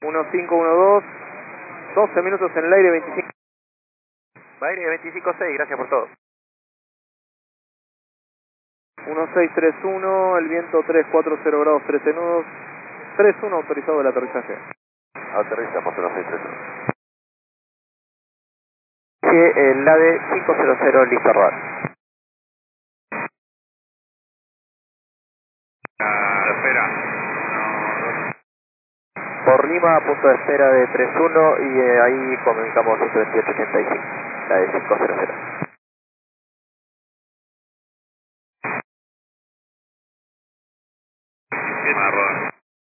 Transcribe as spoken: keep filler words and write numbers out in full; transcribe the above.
uno cinco uno dos, doce minutos en el aire, veinticinco. Aire veinticinco seis, gracias por todo. uno seis tres uno, el viento tres cuatro cero grados, trece nudos, tres uno autorizado el aterrizaje. Aterrizamos uno seis tres uno. Sí, el AVE cinco cero cero, listo a rodar. Ah, espera. Por Lima, punto de espera de tres uno y eh, ahí comunicamos ciento veintiocho ochenta y cinco, la de cinco cero cero.